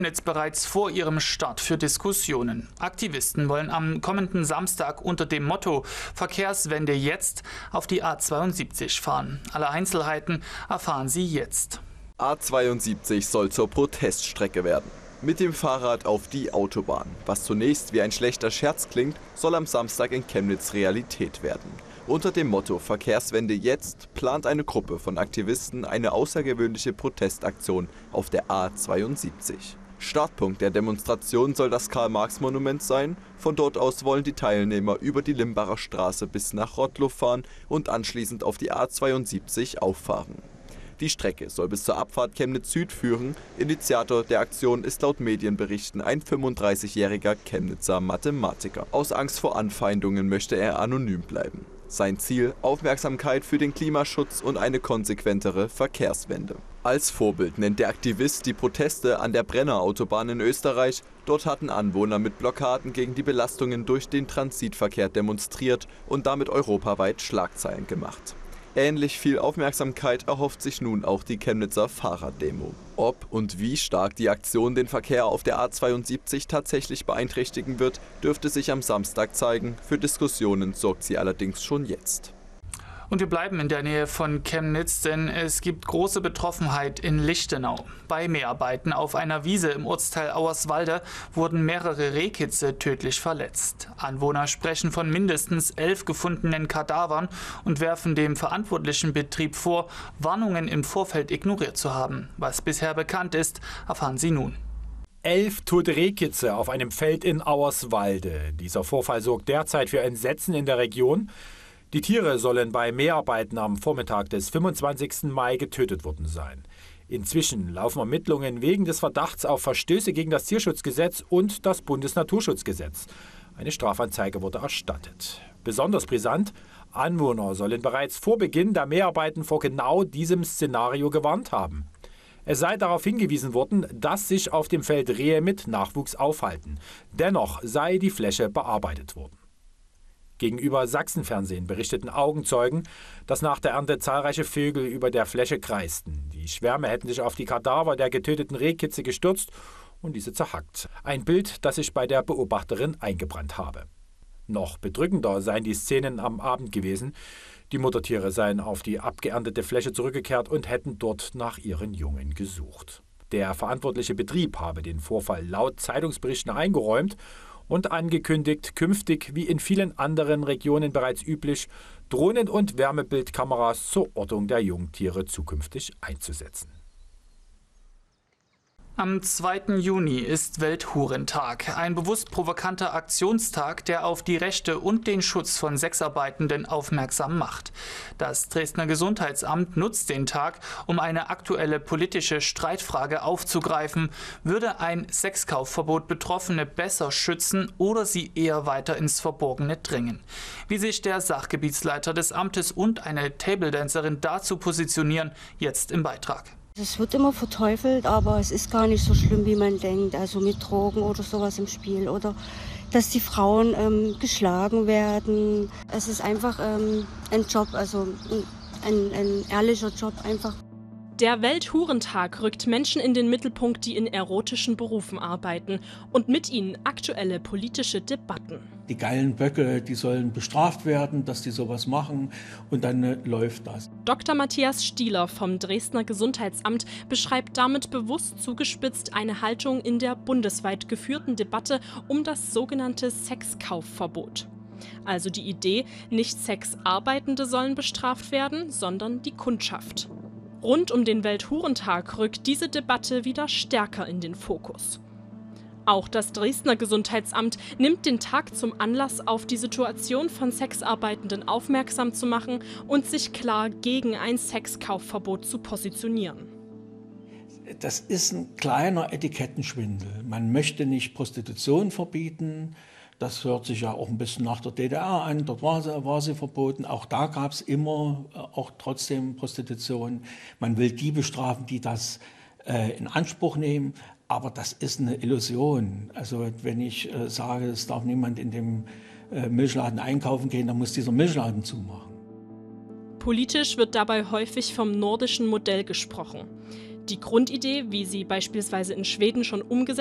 Jetzt bereits vor ihrem Start für Diskussionen. Aktivisten wollen am kommenden Samstag unter dem Motto Verkehrswende jetzt auf die A72 fahren. Alle Einzelheiten erfahren Sie jetzt. A72 soll zur Proteststrecke werden. Mit dem Fahrrad auf die Autobahn. Was zunächst wie ein schlechter Scherz klingt, soll am Samstag in Chemnitz Realität werden. Unter dem Motto Verkehrswende jetzt plant eine Gruppe von Aktivisten eine außergewöhnliche Protestaktion auf der A72. Startpunkt der Demonstration soll das Karl-Marx-Monument sein. Von dort aus wollen die Teilnehmer über die Limbacher Straße bis nach Rottlow fahren und anschließend auf die A72 auffahren. Die Strecke soll bis zur Abfahrt Chemnitz Süd führen. Initiator der Aktion ist laut Medienberichten ein 35-jähriger Chemnitzer Mathematiker. Aus Angst vor Anfeindungen möchte er anonym bleiben. Sein Ziel: Aufmerksamkeit für den Klimaschutz und eine konsequentere Verkehrswende. Als Vorbild nennt der Aktivist die Proteste an der Brennerautobahn in Österreich. Dort hatten Anwohner mit Blockaden gegen die Belastungen durch den Transitverkehr demonstriert und damit europaweit Schlagzeilen gemacht. Ähnlich viel Aufmerksamkeit erhofft sich nun auch die Chemnitzer Fahrraddemo. Ob und wie stark die Aktion den Verkehr auf der A72 tatsächlich beeinträchtigen wird, dürfte sich am Samstag zeigen. Für Diskussionen sorgt sie allerdings schon jetzt. Und wir bleiben in der Nähe von Chemnitz, denn es gibt große Betroffenheit in Lichtenau. Bei Mäharbeiten auf einer Wiese im Ortsteil Auerswalde wurden mehrere Rehkitze tödlich verletzt. Anwohner sprechen von mindestens 11 gefundenen Kadavern und werfen dem verantwortlichen Betrieb vor, Warnungen im Vorfeld ignoriert zu haben. Was bisher bekannt ist, erfahren Sie nun. 11 tote Rehkitze auf einem Feld in Auerswalde. Dieser Vorfall sorgt derzeit für Entsetzen in der Region. Die Tiere sollen bei Mäharbeiten am Vormittag des 25. Mai getötet worden sein. Inzwischen laufen Ermittlungen wegen des Verdachts auf Verstöße gegen das Tierschutzgesetz und das Bundesnaturschutzgesetz. Eine Strafanzeige wurde erstattet. Besonders brisant: Anwohner sollen bereits vor Beginn der Mäharbeiten vor genau diesem Szenario gewarnt haben. Es sei darauf hingewiesen worden, dass sich auf dem Feld Rehe mit Nachwuchs aufhalten. Dennoch sei die Fläche bearbeitet worden. Gegenüber Sachsenfernsehen berichteten Augenzeugen, dass nach der Ernte zahlreiche Vögel über der Fläche kreisten. Die Schwärme hätten sich auf die Kadaver der getöteten Rehkitze gestürzt und diese zerhackt. Ein Bild, das sich bei der Beobachterin eingebrannt habe. Noch bedrückender seien die Szenen am Abend gewesen. Die Muttertiere seien auf die abgeerntete Fläche zurückgekehrt und hätten dort nach ihren Jungen gesucht. Der verantwortliche Betrieb habe den Vorfall laut Zeitungsberichten eingeräumt und angekündigt, künftig wie in vielen anderen Regionen bereits üblich, Drohnen- und Wärmebildkameras zur Ortung der Jungtiere zukünftig einzusetzen. Am 2. Juni ist Welthurentag, ein bewusst provokanter Aktionstag, der auf die Rechte und den Schutz von Sexarbeitenden aufmerksam macht. Das Dresdner Gesundheitsamt nutzt den Tag, um eine aktuelle politische Streitfrage aufzugreifen. Würde ein Sexkaufverbot Betroffene besser schützen oder sie eher weiter ins Verborgene drängen? Wie sich der Sachgebietsleiter des Amtes und eine Tabledancerin dazu positionieren, jetzt im Beitrag. Es wird immer verteufelt, aber es ist gar nicht so schlimm, wie man denkt. Also mit Drogen oder sowas im Spiel oder dass die Frauen geschlagen werden. Es ist einfach ein Job, also ein ehrlicher Job einfach. Der Welthurentag rückt Menschen in den Mittelpunkt, die in erotischen Berufen arbeiten und mit ihnen aktuelle politische Debatten. Die geilen Böcke, die sollen bestraft werden, dass die sowas machen und dann läuft das. Dr. Matthias Stieler vom Dresdner Gesundheitsamt beschreibt damit bewusst zugespitzt eine Haltung in der bundesweit geführten Debatte um das sogenannte Sexkaufverbot. Also die Idee, nicht Sexarbeitende sollen bestraft werden, sondern die Kundschaft. Rund um den Welthurentag rückt diese Debatte wieder stärker in den Fokus. Auch das Dresdner Gesundheitsamt nimmt den Tag zum Anlass, auf die Situation von Sexarbeitenden aufmerksam zu machen und sich klar gegen ein Sexkaufverbot zu positionieren. Das ist ein kleiner Etikettenschwindel. Man möchte nicht Prostitution verbieten. Das hört sich ja auch ein bisschen nach der DDR an. Dort war sie verboten. Auch da gab es immer auch trotzdem Prostitution. Man will die bestrafen, die das in Anspruch nehmen. Aber das ist eine Illusion. Also wenn ich sage, es darf niemand in dem Milchladen einkaufen gehen, dann muss dieser Milchladen zumachen. Politisch wird dabei häufig vom nordischen Modell gesprochen. Die Grundidee, wie sie beispielsweise in Schweden schon umgesetzt